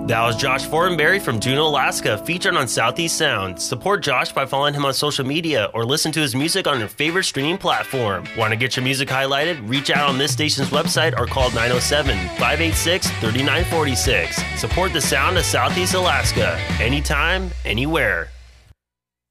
That was Josh Fortenberry from Juneau, Alaska, featured on Southeast Sound. Support Josh by following him on social media or listen to his music on your favorite streaming platform. Want to get your music highlighted? Reach out on this station's website or call 907-586-3946. Support the sound of Southeast Alaska, anytime, anywhere.